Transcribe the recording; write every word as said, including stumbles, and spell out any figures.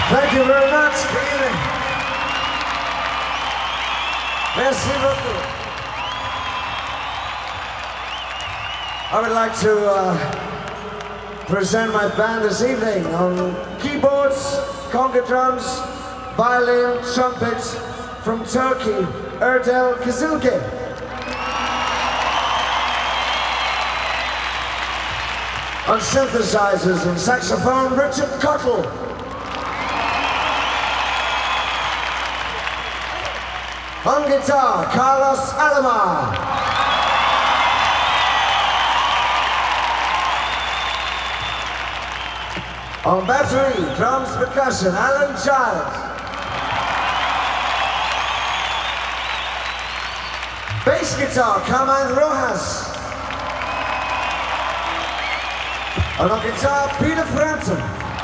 Thank you very much. Good evening. Merci beaucoup. I would like to uh, present my band this evening on keyboards, conga drums, violin, trumpets from Turkey, Erdel Kazulke. On synthesizers and saxophone, Richard Cottle. On guitar, Carlos Alomar. On battery, drums, percussion, Alan Giles. Bass guitar, Carmine Rojas. And on guitar, Peter Frampton.